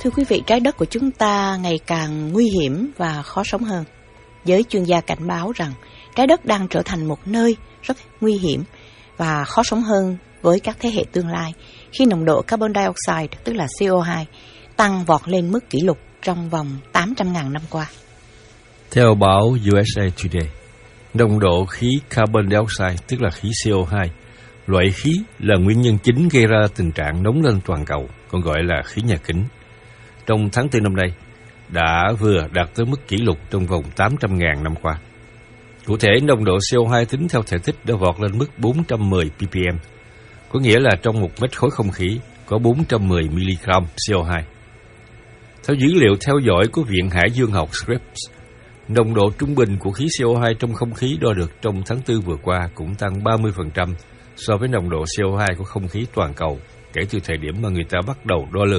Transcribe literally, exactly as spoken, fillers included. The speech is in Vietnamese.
Thưa quý vị, trái đất của chúng ta ngày càng nguy hiểm và khó sống hơn. Giới chuyên gia cảnh báo rằng trái đất đang trở thành một nơi rất nguy hiểm và khó sống hơn với các thế hệ tương lai khi nồng độ carbon dioxide, tức là C O hai, tăng vọt lên mức kỷ lục trong vòng tám trăm nghìn năm qua. Theo báo U S A Today, nồng độ khí carbon dioxide, tức là khí C O hai, loại khí là nguyên nhân chính gây ra tình trạng nóng lên toàn cầu, còn gọi là khí nhà kính, trong tháng tư năm nay đã vừa đạt tới mức kỷ lục trong vòng tám trăm nghìn năm qua. Cụ thể, nồng độ C O hai tính theo thể tích đã vọt lên mức bốn trăm mười ppm, có nghĩa là trong một mét khối không khí có bốn trăm mười mi-li-gam C O hai. Theo dữ liệu theo dõi của Viện Hải dương học Scripps, nồng độ trung bình của khí C O hai trong không khí đo được trong tháng tư vừa qua cũng tăng ba mươi phần trăm so với nồng độ C O hai của không khí toàn cầu kể từ thời điểm mà người ta bắt đầu đo lường